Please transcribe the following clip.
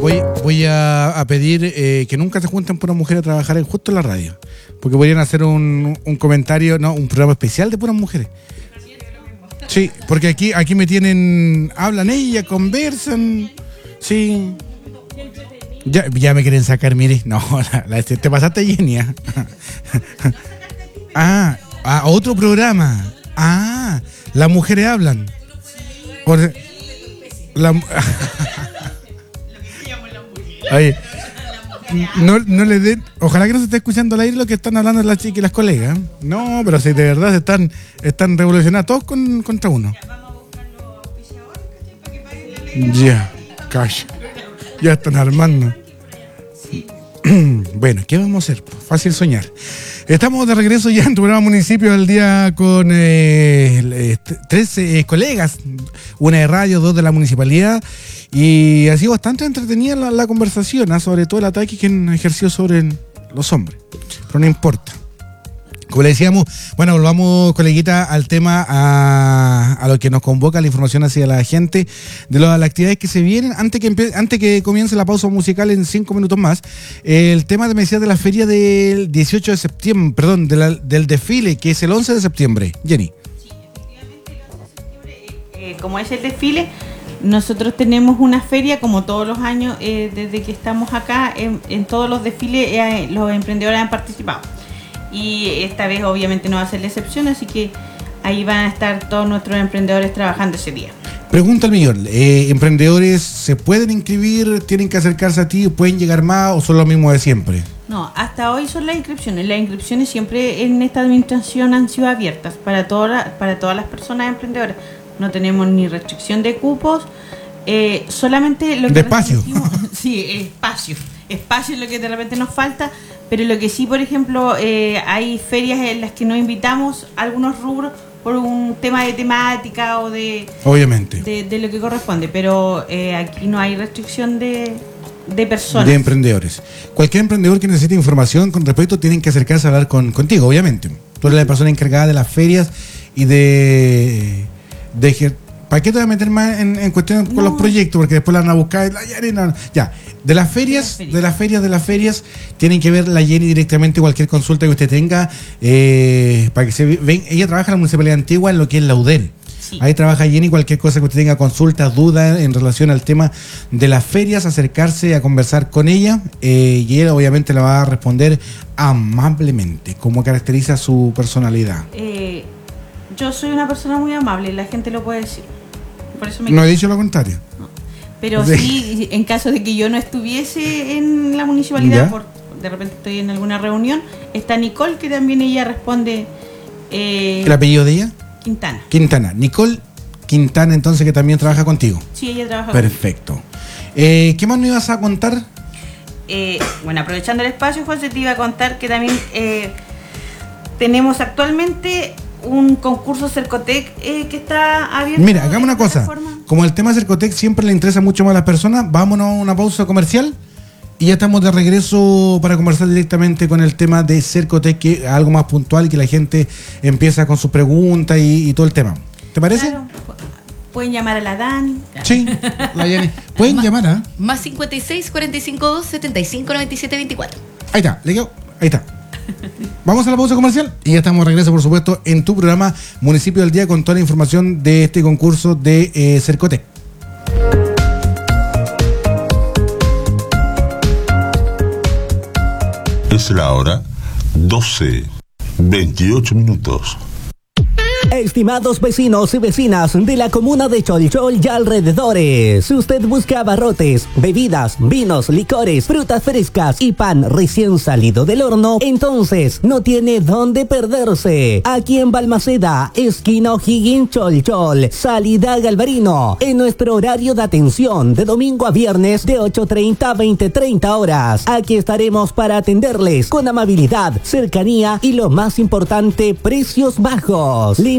Voy a pedir que nunca se junten puras mujeres a trabajar justo en la radio. Porque podrían hacer un comentario, no, un programa especial de puras mujeres. Sí, porque aquí me tienen, hablan ellas, conversan. Sí. Ya me quieren sacar, mire. No, te pasaste, Jenny. Otro programa. Las mujeres hablan. Oye, no le den, ojalá que no se esté escuchando al aire lo que están hablando las chicas y las colegas. No, pero si de verdad están revolucionados todos contra uno. Ya, calla. Ya están armando. Bueno, ¿qué vamos a hacer? Fácil soñar. Estamos de regreso ya en tu programa Municipio del Día con 13 colegas, una de radio, 2 de la municipalidad, y ha sido bastante entretenida la conversación, sobre todo el ataque que han ejercido sobre los hombres, pero no importa. Como le decíamos, bueno, volvamos, coleguita, al tema, a lo que nos convoca la información hacia la gente de las actividades que se vienen. Antes que comience la pausa musical en 5 minutos más, el tema me decía de la feria del 18 de septiembre, perdón, del desfile, que es el 11 de septiembre. Jenny. Sí, efectivamente, el 11 de septiembre, como es el desfile, nosotros tenemos una feria como todos los años, desde que estamos acá, en todos los desfiles los emprendedores han participado. Y esta vez obviamente no va a ser la excepción, así que ahí van a estar todos nuestros emprendedores trabajando ese día. Pregunta al millón, ¿emprendedores se pueden inscribir, tienen que acercarse a ti, pueden llegar más o son lo mismo de siempre? No, hasta hoy son las inscripciones. Las inscripciones siempre en esta administración han sido abiertas para todas las personas emprendedoras. No tenemos ni restricción de cupos, solamente lo que... ¿De espacio? Sí, espacio es lo que de repente nos falta. Pero lo que sí, por ejemplo, hay ferias en las que no invitamos a algunos rubros por un tema de temática o de... Obviamente. De lo que corresponde, pero aquí no hay restricción de personas. De emprendedores. Cualquier emprendedor que necesite información con respecto tienen que acercarse a hablar contigo, obviamente. Tú eres la persona encargada de las ferias y de ¿para qué te voy a meter más en cuestiones con los proyectos? Porque después la van a buscar. Ya. De las ferias, tienen que ver la Jenny directamente cualquier consulta que usted tenga, para que se ven. Ella trabaja en la Municipalidad Antigua en lo que es la UDEL. Sí. Ahí trabaja Jenny, cualquier cosa que usted tenga, consultas, dudas en relación al tema de las ferias, acercarse a conversar con ella, y ella obviamente la va a responder amablemente, como caracteriza su personalidad. Yo soy una persona muy amable, la gente lo puede decir. Por eso no he dicho lo contrario. No. Pero sí, en caso de que yo no estuviese en la municipalidad, de repente estoy en alguna reunión, está Nicole, que también ella responde. ¿El apellido de ella? Quintana. Nicole Quintana, entonces, que también trabaja contigo. Sí, ella trabaja Perfecto. ¿Qué más me ibas a contar? Bueno, aprovechando el espacio, José, te iba a contar que también tenemos actualmente un concurso Cercotec que está abierto. Mira, hagamos una cosa. Como el tema Cercotec siempre le interesa mucho más a las personas, vámonos a una pausa comercial y ya estamos de regreso para conversar directamente con el tema de Cercotec, que es algo más puntual y que la gente empieza con sus preguntas y todo el tema. ¿Te parece? Claro. Pueden llamar a la Dani. Sí, la Dani. Pueden llamar a... Más 56 45 2 75 97 24. Ahí está. Vamos a la pausa comercial y ya estamos de regreso, por supuesto, en tu programa Municipio del Día con toda la información de este concurso de Cercotec. Es la hora 12:28. Estimados vecinos y vecinas de la comuna de Cholchol y alrededores, si usted busca abarrotes, bebidas, vinos, licores, frutas frescas y pan recién salido del horno, entonces no tiene dónde perderse. Aquí en Balmaceda, esquina O'Higgins, Cholchol, salida Galvarino, en nuestro horario de atención de domingo a viernes de 8:30 a 20:30 horas. Aquí estaremos para atenderles con amabilidad, cercanía y lo más importante, precios bajos.